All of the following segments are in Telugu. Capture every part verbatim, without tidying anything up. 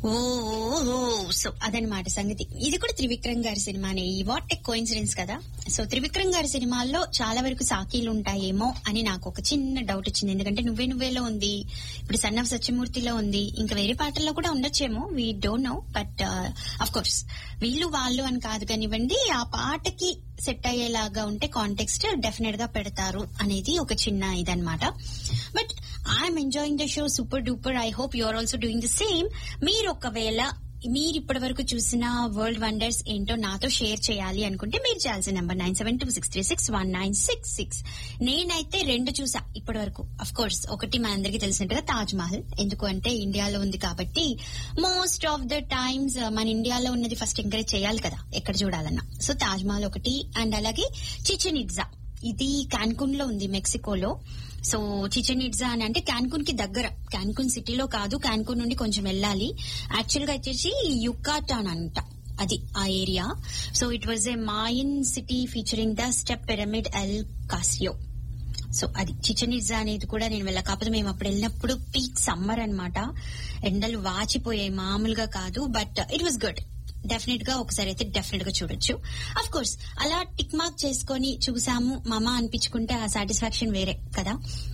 ఓ సో అదనమాట సంగతి. ఇది కూడా త్రివిక్రమ్ గారి సినిమానే. వాట్ ఎ కోఇన్సిడెన్స్ కదా. సో త్రివిక్రమ్ గారి సినిమాల్లో చాలా వరకు సాకీలు ఉంటాయేమో అని నాకు ఒక చిన్న డౌట్ వచ్చింది. ఎందుకంటే నువ్వే నువ్వేలో ఉంది, ఇప్పుడు సన్ ఆఫ్ సత్యమూర్తిలో ఉంది, ఇంకా వేరే పాటల్లో కూడా ఉండొచ్చేమో, we don't know. But of course వీళ్ళు వాళ్ళు అని కాదు కానివ్వండి, ఆ పాటకి సెట్ అయ్యేలాగా ఉంటే కాంటెక్స్ట్ డెఫినెట్ గా పెడతారు అనేది ఒక చిన్న ఇదనమాట. But I'm enjoying the show super duper. I hope you're also doing the same. మీరు ఒకవేళ మీరు ఇప్పటి వరకు చూసిన వరల్డ్ వండర్స్ ఏంటో నాతో షేర్ చేయాలి అనుకుంటే మీరు చేయాల్సిన number nine seven two six three six one nine six six. నేనైతే రెండు చూసా ఇప్పటి వరకు. అఫ్ కోర్స్ ఒకటి మనందరికీ తెలిసినట్టుగా తాజ్ మహల్, ఎందుకు అంటే ఇండియాలో ఉంది కాబట్టి మోస్ట్ ఆఫ్ ద టైమ్స్ మన ఇండియాలో ఉన్నది ఫస్ట్ ఎంకరేజ్ చేయాలి కదా ఎక్కడ చూడాలన్నా. సో తాజ్ మహల్ ఒకటి, అండ్ అలాగే చిచెన్ ఇట్జా, ఇది కాన్కున్ లో ఉంది మెక్సికోలో. సో చిచెన్ ఇట్జా అని అంటే కాన్కున్ కి దగ్గర, కాన్కున్ సిటీలో కాదు, కాన్కున్ నుండి కొంచెం వెళ్ళాలి. యాక్చువల్ గా వచ్చేసి యుకాటాన్ అంట అది ఆ area. So it was a మాయన్ city featuring the step pyramid L కాసియో. So అది చిచెన్ ఇట్జా అనేది కూడా నేను వెళ్ళా. కాకపోతే మేము అప్పుడు వెళ్ళినప్పుడు పీక్ సమ్మర్ అన్నమాట, ఎండలు వాచిపోయాయి, మామూలుగా కాదు. But it was good. Definite గా ఒకసారి అయితే డెఫినెట్ గా చూడొచ్చు. అఫ్ కోర్స్ అలా టిక్ మార్క్ చేసుకొని చూసాము మామా అనిపించుకుంటే ఆ సాటిస్ఫాక్షన్ వేరే కదా.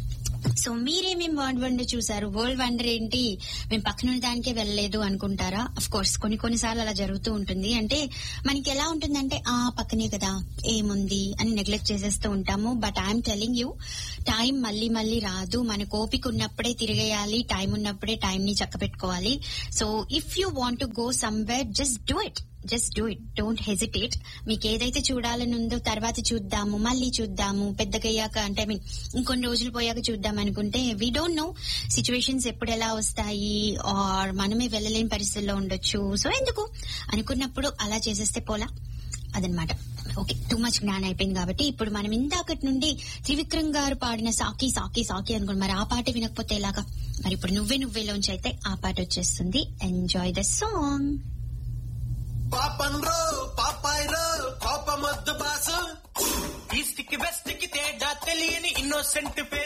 సో మీరేమేం వరల్డ్ వండర్ చూసారు? వరల్డ్ వండర్ ఏంటి మేము పక్కన దానికే వెళ్ళలేదు అనుకుంటారా? అఫ్ కోర్స్ కొన్ని కొన్నిసార్లు అలా జరుగుతూ ఉంటుంది. అంటే మనకి ఎలా ఉంటుందంటే ఆ పక్కనే కదా ఏముంది అని నెగ్లెక్ట్ చేసేస్తూ ఉంటాము. But I'm telling you, time మళ్ళీ మళ్ళీ రాదు. మనకు ఓపిక ఉన్నప్పుడే తిరిగేయాలి, టైం ఉన్నప్పుడే టైం ని చక్క పెట్టుకోవాలి. So if you want to go somewhere, just do it. Just do it, don't hesitate. మీకు ఏదైతే చూడాలని ఉందో తర్వాత చూద్దాము, మళ్ళీ చూద్దాము, పెద్దగయ్యాక అంటే ఐ మీన్ ఇంకొన్ని రోజులు పోయాక చూద్దాం అనుకుంటే వీ డోంట్ నో సిచ్యువేషన్స్ ఎప్పుడు ఎలా వస్తాయి, ఆర్ మనమే వెళ్ళలేని పరిస్థితుల్లో ఉండొచ్చు. సో ఎందుకు అనుకున్నప్పుడు అలా చేసేస్తే పోలా అదనమాట. ఓకే, టూ మచ్ జ్ఞానం అయిపోయింది కాబట్టి ఇప్పుడు మనం ఇందాకటి నుండి త్రివిక్రమ్ గారు పాడిన సాకి సాకి సాకి అనుకోండి, మరి ఆ పాట వినకపోతే ఎలాగా? మరి ఇప్పుడు నువ్వే నువ్వేలోంచి అయితే ఆ పాట వచ్చేస్తుంది. Enjoy the song. పాపన్ రో పాపాయ్ రో కోపమొద్దు బాసు, ఈస్ట్ కి వెస్ట్ కి తేడా తెలియని ఇన్నోసెంట్